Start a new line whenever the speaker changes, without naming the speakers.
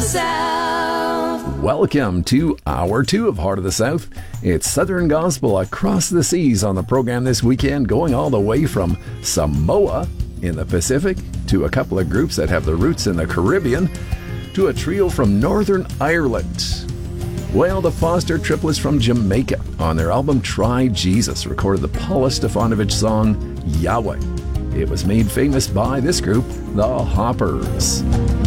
South.
Welcome to Hour 2 of Heart of the South. It's Southern Gospel across the seas on the program this weekend, going all the way from Samoa in the Pacific to a couple of groups that have their roots in the Caribbean to a trio from Northern Ireland. Well, the Foster triplets from Jamaica on their album Try Jesus recorded the Paula Stefanovic song Yahweh. It was made famous by this group, the Hoppers.